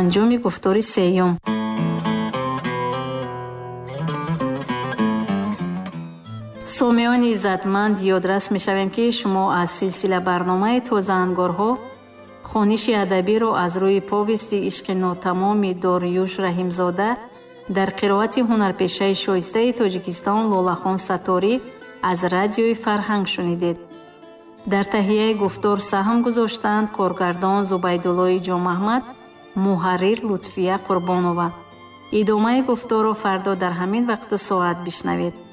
анҷоми гуфтори сеюм. сомиёни иззатманд, ёдрас мешавем ки шумо аз силсила барномаи тозаангорҳо хониши адабиро аз рӯи повести ишқи нотамоми Дориюш Раҳимзода дар қироати ҳунарпешаи шоистаи Тоҷикистон Лолахон Саторӣ аз радиои Фарҳанг шунидед. дар таҳияи гуфтор саҳм гузоштанд коргардон Зубайдуллои Ҷомаҳмад, муҳаррир Лутфия Қурбонова. идомаи гуфторро фардо дар ҳамин вақту соат бишнавед.